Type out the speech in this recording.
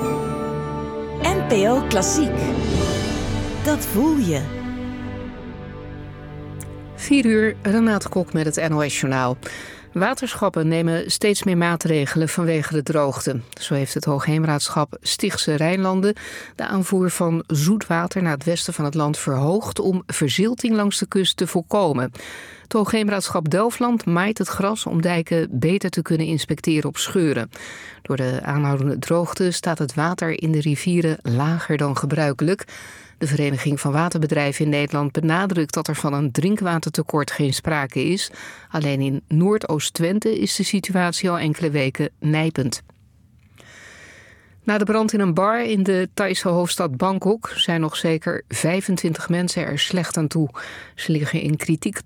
NPO Klassiek. Dat voel je. 4:00, Renate Kok met het NOS-journaal. Waterschappen nemen steeds meer maatregelen vanwege de droogte. Zo heeft het Hoogheemraadschap Stichtse Rijnlanden de aanvoer van zoet water naar het westen van het land verhoogd om verzilting langs de kust te voorkomen. Het Hoogheemraadschap Delfland maait het gras om dijken beter te kunnen inspecteren op scheuren. Door de aanhoudende droogte staat het water in de rivieren lager dan gebruikelijk. De Vereniging van Waterbedrijven in Nederland benadrukt dat er van een drinkwatertekort geen sprake is. Alleen in Noordoost-Twente is de situatie al enkele weken nijpend. Na de brand in een bar in de Thaise hoofdstad Bangkok zijn nog zeker 25 mensen er slecht aan toe. Ze liggen in kritieke